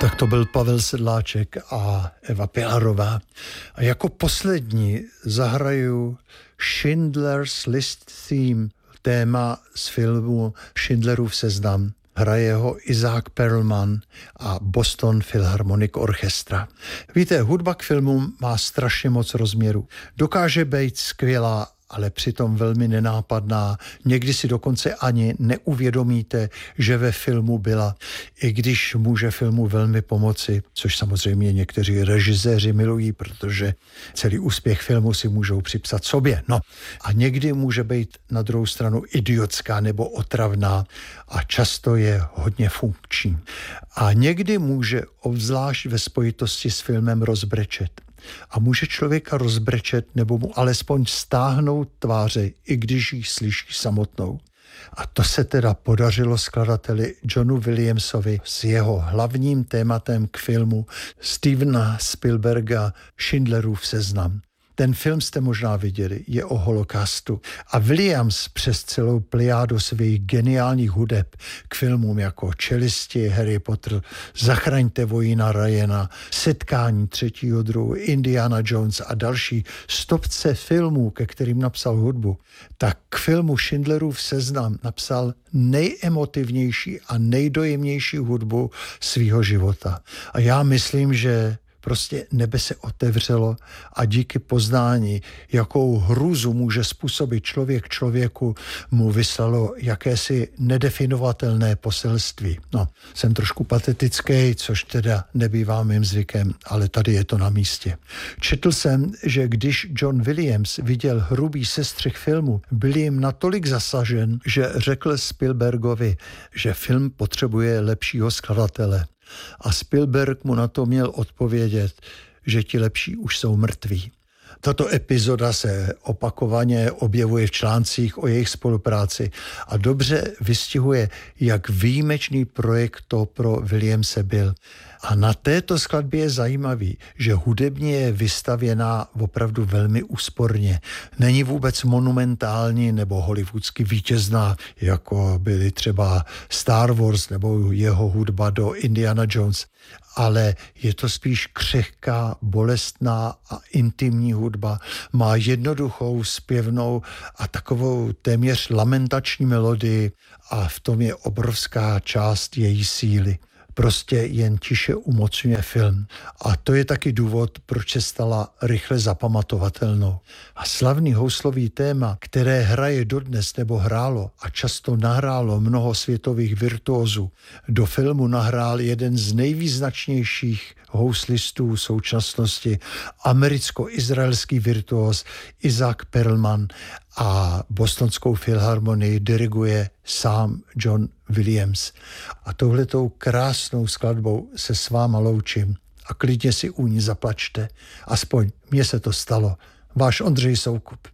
Tak to byl Pavel Sedláček a Eva Pilarová. A jako poslední zahraju Schindler's List theme, téma z filmu Schindlerův seznam. Hraje ho Isaac Perlman a Boston Philharmonic Orchestra. Víte, hudba k filmu má strašně moc rozměrů. Dokáže být skvělá, ale přitom velmi nenápadná. Někdy si dokonce ani neuvědomíte, že ve filmu byla, i když může filmu velmi pomoci, což samozřejmě někteří režiséři milují, protože celý úspěch filmu si můžou připsat sobě. No a někdy může být na druhou stranu idiotská nebo otravná a často je hodně funkční. A někdy může obzvlášť ve spojitosti s filmem rozbrečet. A může člověka rozbrečet nebo mu alespoň stáhnout tváře, i když ji slyší samotnou. A to se teda podařilo skladateli Johnu Williamsovi s jeho hlavním tématem k filmu Stevena Spielberga Schindlerův seznam. Ten film jste možná viděli, je o holokaustu. A Williams přes celou plejádu svých geniálních hudeb k filmům jako Čelisti, Harry Potter, Zachraňte vojína Ryana, Setkání třetího druhu, Indiana Jones a další stopce filmů, ke kterým napsal hudbu, tak k filmu Schindlerův seznam napsal nejemotivnější a nejdojemnější hudbu svýho života. A já myslím, že prostě nebe se otevřelo a díky poznání, jakou hrůzu může způsobit člověk člověku, mu vyslalo jakési nedefinovatelné poselství. No, jsem trošku patetický, což teda nebývá mým zvykem, ale tady je to na místě. Četl jsem, že když John Williams viděl hrubý sestřih filmu, byl jim natolik zasažen, že řekl Spielbergovi, že film potřebuje lepšího skladatele. A Spielberg mu na to měl odpovědět, že ti lepší už jsou mrtví. Tato epizoda se opakovaně objevuje v článcích o jejich spolupráci a dobře vystihuje, jak výjimečný projekt to pro Williamse byl. A na této skladbě je zajímavý, že hudebně je vystavěná opravdu velmi úsporně. Není vůbec monumentální nebo hollywoodsky vítězná, jako byly třeba Star Wars nebo jeho hudba do Indiana Jones. Ale je to spíš křehká, bolestná a intimní hudba. Má jednoduchou, zpěvnou a takovou téměř lamentační melodii a v tom je obrovská část její síly. Prostě jen tiše umocňuje film. A to je taky důvod, proč se stala rychle zapamatovatelnou. A slavný houslový téma, které hraje dodnes nebo hrálo a často nahrálo mnoho světových virtuózů, do filmu nahrál jeden z nejvýznačnějších houslistů současnosti, americko-izraelský virtuóz Isaac Perlman, a Bostonskou filharmonii diriguje sám John Williams. A touhletou krásnou skladbou se s váma loučím a klidně si u ní zaplačte. Aspoň mně se to stalo. Váš Ondřej Soukup.